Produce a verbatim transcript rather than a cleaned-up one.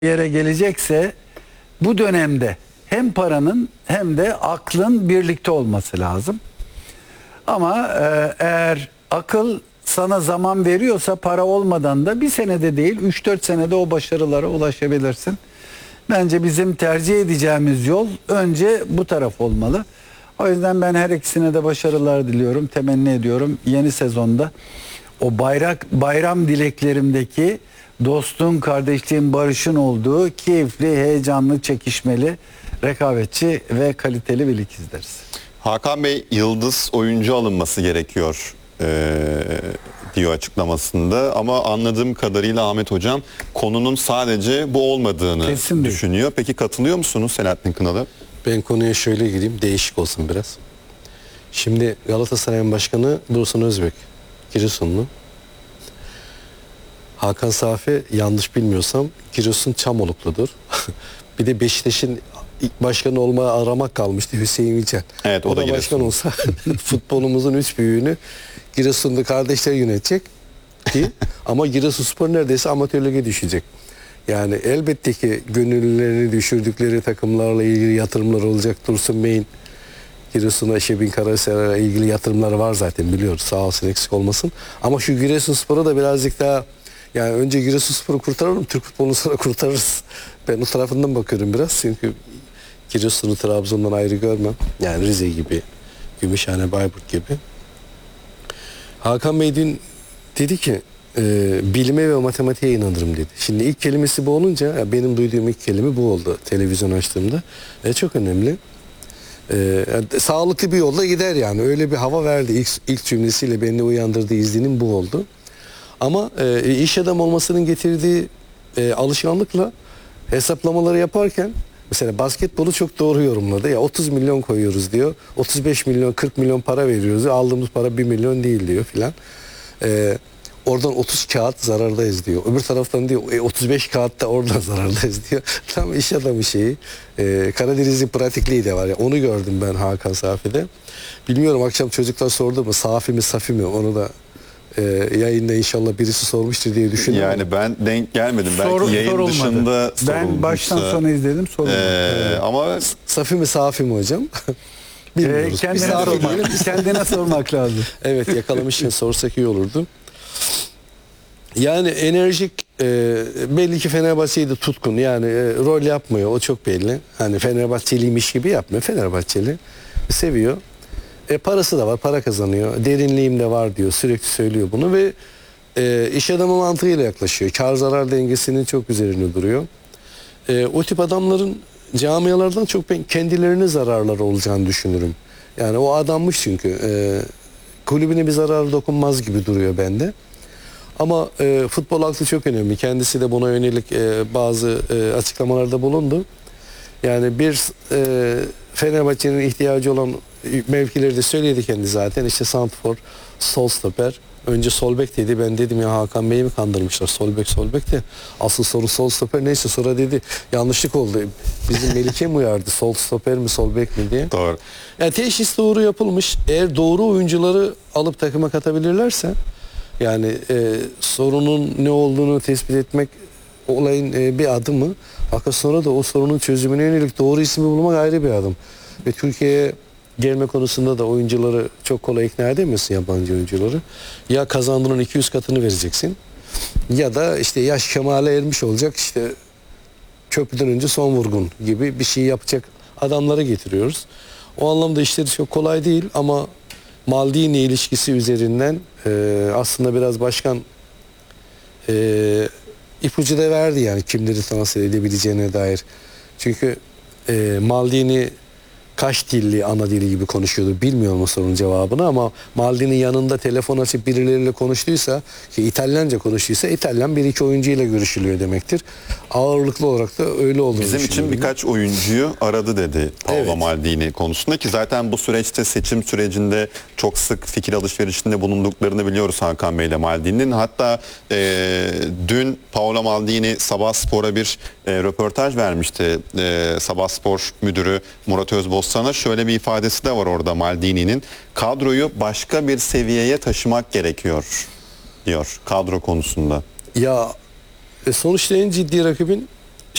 yere gelecekse bu dönemde hem paranın hem de aklın birlikte olması lazım. Ama e, eğer akıl sana zaman veriyorsa para olmadan da bir senede değil üç dört senede o başarılara ulaşabilirsin. Bence bizim tercih edeceğimiz yol önce bu taraf olmalı. O yüzden ben her ikisine de başarılar diliyorum, temenni ediyorum. Yeni sezonda o bayrak bayram dileklerimdeki dostluğun, kardeşliğin, barışın olduğu keyifli, heyecanlı, çekişmeli, rekabetçi ve kaliteli bir lig izleriz. Hakan Bey, yıldız oyuncu alınması gerekiyor ee, diyor açıklamasında, ama anladığım kadarıyla Ahmet Hocam konunun sadece bu olmadığını Kesin düşünüyor. Değil. Peki katılıyor musunuz Selahattin Kınalı? Ben konuya şöyle gireyim, değişik olsun biraz. Şimdi Galatasaray'ın başkanı Dursun Özbek, Giresunlu. Hakan Safi, yanlış bilmiyorsam Giresun Çamolukludur. Bir de Beşiktaş'ın ilk başkanı olmaya aramak kalmıştı, Hüseyin Yücel. Evet, o, o da, da başkan olsa futbolumuzun üç büyüğünü Giresun'da kardeşler yönetecek ki ama Giresunspor neredeyse amatör lige düşecek. Yani elbette ki gönüllülerini düşürdükleri takımlarla ilgili yatırımlar olacak. Dursun Bey'in Giresun'a, Şebin Karahisar'a ilgili yatırımları var zaten, biliyoruz. Sağ olsun, eksik olmasın. Ama şu Giresunspor'a da birazcık daha, yani önce Giresunspor'u kurtaralım, Türk futbolunu sonra kurtarırız. Ben o tarafından bakıyorum biraz. Çünkü Giresun'u Trabzon'dan ayrı görmem. Yani Rize gibi, Gümüşhane, Bayburt gibi. Hakan Bey dün dedi ki e, bilime ve matematiğe inanırım dedi. Şimdi ilk kelimesi bu olunca, ya benim duyduğum ilk kelime bu oldu televizyon açtığımda. E, çok önemli. E, yani sağlıklı bir yolda gider yani. Öyle bir hava verdi. İlk, ilk cümlesiyle beni uyandırdığı izlenim bu oldu. Ama e, iş adam olmasının getirdiği e, alışkanlıkla hesaplamaları yaparken mesela basketbolu çok doğru yorumladı. Ya otuz milyon koyuyoruz diyor. otuz beş milyon, kırk milyon para veriyoruz diyor. Aldığımız para bir milyon değil diyor filan. Ee, oradan otuz kağıt zarardayız diyor. Öbür taraftan diyor e, otuz beş kağıt da oradan zarardayız diyor. Tam iş adamı şeyi. Ee, Karadeniz'in pratikliği de var. Yani onu gördüm ben Hakan Safi'de. Bilmiyorum, akşam çocuklar sordu mu Safi mi Safi mi, onu da e, yayında inşallah birisi sormuştur diye düşünüyorum. Yani ben denk gelmedim. Belki Soru, yayın sorulmadı. dışında Ben baştan sona izledim, sorulmadı. Ee, ama Safi mi Safi mi hocam? Bilmiyoruz. Ee, kendine, Biz Safi sormak, diyelim. kendine sormak lazım. Evet, yakalamışken sorsak iyi olurdu. Yani enerjik, e, belli ki Fenerbahçe'yi de tutkun, yani e, rol yapmıyor, o çok belli. Hani Fenerbahçeliymiş gibi yapmıyor, Fenerbahçeli seviyor. E, parası da var, para kazanıyor, derinliğim de var diyor, sürekli söylüyor bunu ve e, iş adamı mantığıyla yaklaşıyor. Kar zarar dengesinin çok üzerine duruyor. E, o tip adamların camialardan çok ben kendilerine zararları olacağını düşünürüm. Yani o adammış çünkü. E, kulübüne bir zararı dokunmaz gibi duruyor bende. Ama e, futbol aklı çok önemli. Kendisi de buna yönelik e, bazı e, açıklamalarda bulundu. Yani bir e, Fenerbahçe'nin ihtiyacı olan mevkileri de söyledi kendi zaten. İşte santrfor, sol stoper. Önce sol bek dedi. Ben dedim ya Hakan Bey'i mi kandırmışlar? Sol bek sol bek de asıl soru sol stoper. Neyse, sonra dedi yanlışlık oldu. Bizim Melike mi uyardı? Sol stoper mi sol bek mi diye. doğru. Yani teşhis doğru yapılmış. Eğer doğru oyuncuları alıp takıma katabilirlerse, yani e, sorunun ne olduğunu tespit etmek olayın e, bir adımı. Fakat sonra da o sorunun çözümüne yönelik doğru ismi bulmak ayrı bir adım. Ve Türkiye'ye gelme konusunda da oyuncuları çok kolay ikna edemiyorsun, yabancı oyuncuları. Ya kazandığının iki yüz katını vereceksin, ya da işte yaş kemale ermiş olacak, işte köprüden önce son vurgun gibi bir şey yapacak adamları getiriyoruz. O anlamda işleri çok kolay değil ama Maldini ilişkisi üzerinden e, aslında biraz başkan e, ipucu da verdi, yani kimleri transfer edebileceğine dair. Çünkü e, Maldini kaç dilli, ana dili gibi konuşuyordu. Bilmiyorum o sorunun cevabını, ama Maldini yanında telefon açıp birileriyle konuştuysa, ki İtalyanca konuştuysa, İtalyan bir iki oyuncuyla görüşülüyor demektir. Ağırlıklı olarak da öyle olduğunu Bizim için birkaç oyuncuyu aradı dedi Paolo Evet. Maldini konusunda, ki zaten bu süreçte, seçim sürecinde çok sık fikir alışverişinde bulunduklarını biliyoruz Hakan Bey ile Maldini'nin. Hatta e, dün Paolo Maldini Sabah Spor'a bir e, röportaj vermişti. E, Sabah Spor Müdürü Murat Özbostan'a şöyle bir ifadesi de var orada Maldini'nin. Kadroyu başka bir seviyeye taşımak gerekiyor diyor kadro konusunda. Ya e, sonuçta en ciddi rakibin